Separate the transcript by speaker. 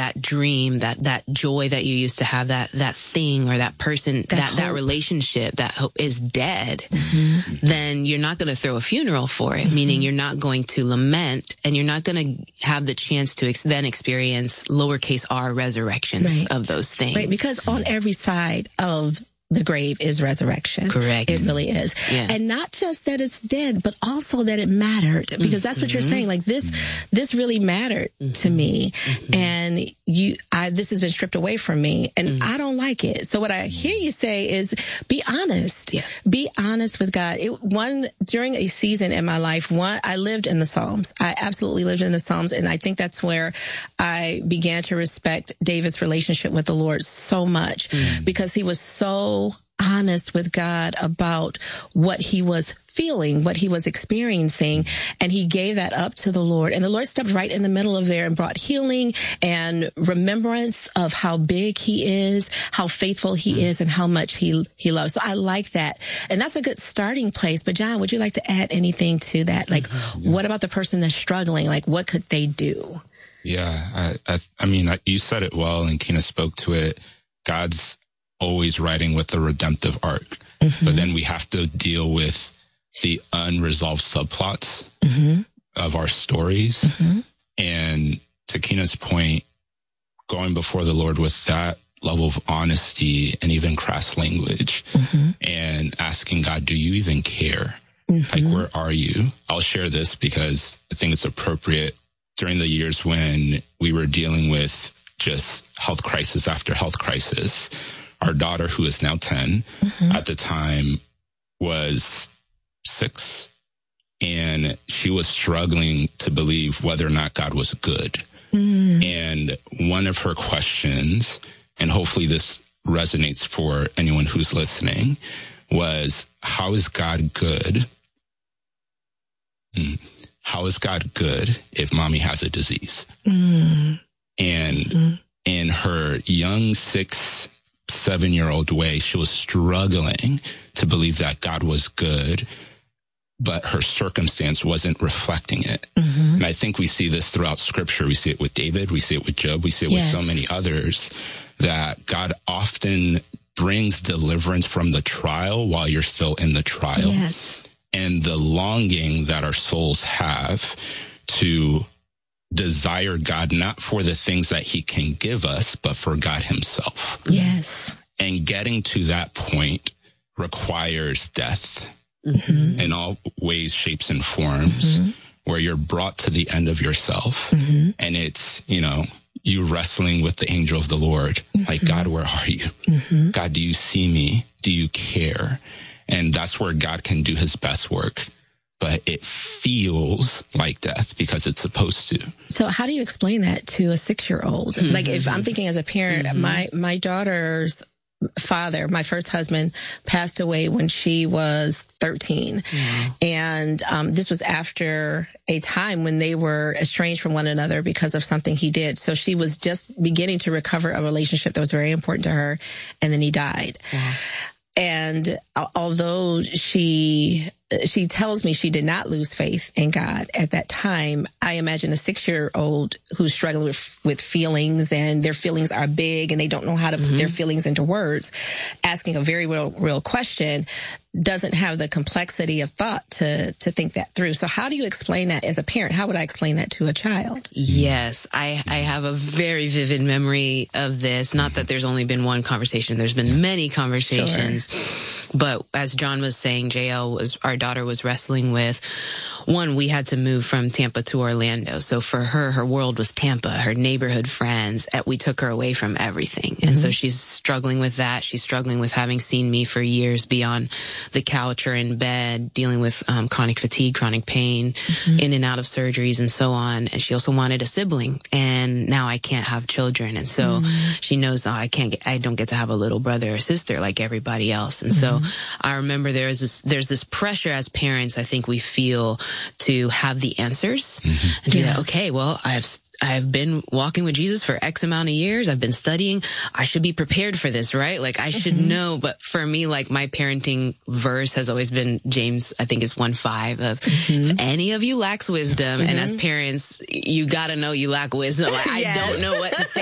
Speaker 1: that dream, that joy that you used to have, that thing or that person, that relationship that hope is dead, then you're not going to throw a funeral for it, meaning you're not going to lament, and you're not going to have the chance to then experience lowercase r resurrections of those things.
Speaker 2: Right, because on every side of the grave is resurrection.
Speaker 1: Correct.
Speaker 2: It really is. Yeah. And not just that it's dead, but also that it mattered, because that's what you're saying. Like this really mattered to me, and this has been stripped away from me, and I don't like it. So what I hear you say is be honest. Yeah. Be honest with God. During a season in my life, I lived in the Psalms. I absolutely lived in the Psalms, and I think that's where I began to respect David's relationship with the Lord so much, because he was so honest with God about what he was feeling, what he was experiencing, and he gave that up to the Lord. And the Lord stepped right in the middle of there and brought healing and remembrance of how big he is, how faithful he is, and how much he loves. So I like that. And that's a good starting place. But John, would you like to add anything to that? Like, what about the person that's struggling? Like, what could they do?
Speaker 3: Yeah, I mean, you said it well, and Kina spoke to it. God's always writing with the redemptive arc, but then we have to deal with the unresolved subplots of our stories. And to Kina's point, going before the Lord with that level of honesty and even crass language, and asking God, do you even care? Like, where are you? I'll share this because I think it's appropriate. During the years when we were dealing with just health crisis after health crisis, our daughter, who is now 10, at the time was 6, and she was struggling to believe whether or not God was good. And one of her questions, and hopefully this resonates for anyone who's listening, was, how is God good? How is God good if mommy has a disease? And in her young 6-7-year-old way, she was struggling to believe that God was good, but her circumstance wasn't reflecting it. And I think we see this throughout Scripture. We see it with David, we see it with Job, we see it with so many others, that God often brings deliverance from the trial while you're still in the trial. And the longing that our souls have to desire God, not for the things that he can give us, but for God himself. And getting to that point requires death in all ways, shapes, and forms, where you're brought to the end of yourself. And it's, you wrestling with the angel of the Lord. Like, God, where are you? God, do you see me? Do you care? And that's where God can do his best work. But it feels like death because it's supposed to. So how do you explain that to a 6-year-old? Like, if I'm thinking as a parent, my daughter's father, my first husband, passed away when she was 13. And this was after a time when they were estranged from one another because of something he did. So she was just beginning to recover a relationship that was very important to her. And then he died. And although she tells me she did not lose faith in God at that time, I imagine a 6-year-old who's struggling with feelings, and their feelings are big and they don't know how to put their feelings into words, asking a very real question, doesn't have the complexity of thought to think that through. So how do you explain that as a parent? How would I explain that to a child? Yes, I have a very vivid memory of this. Not that there's only been one conversation. There's been many conversations. But as John was saying, our daughter was wrestling with, one, we had to move from Tampa to Orlando. So for her world was Tampa, her neighborhood friends. We took her away from everything. And so she's struggling with that. She's struggling with having seen me for years beyond the couch or in bed, dealing with chronic fatigue, chronic pain, in and out of surgeries and so on. And she also wanted a sibling. And now I can't have children. And so she knows I don't get to have a little brother or sister like everybody else. And so I remember there's this pressure as parents, I think we feel, to have the answers and be like, okay, well, I've been walking with Jesus for X amount of years. I've been studying. I should be prepared for this, right? Like, I should know. But for me, like, my parenting verse has always been James, I think it's 1:5 of, if any of you lacks wisdom, and as parents, you gotta know you lack wisdom. Like, I don't know what to say.